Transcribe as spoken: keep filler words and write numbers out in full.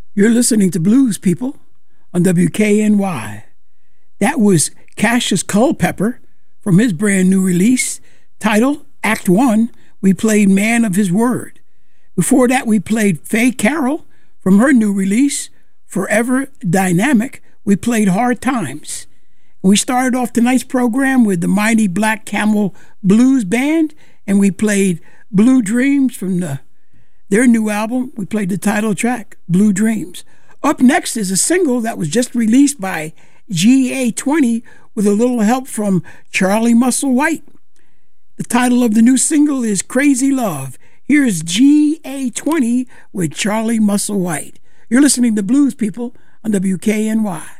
You're listening to Blues People on W K N Y. That was Cassius Culpepper from his brand new release, titled Act One. We played Man of His Word. Before that, we played Faye Carroll from her new release, Forever Dynamic. We played Hard Times. And we started off tonight's program with the Mighty Black Camel Blues Band, and we played Blue Dreams from the their new album. We played the title track, Blue Dreams. Up next is a single that was just released by G A twenty with a little help from Charlie Muscle White. The title of the new single is Crazy Love. Here's G A twenty with Charlie Muscle White. You're listening to Blues People on W K N Y.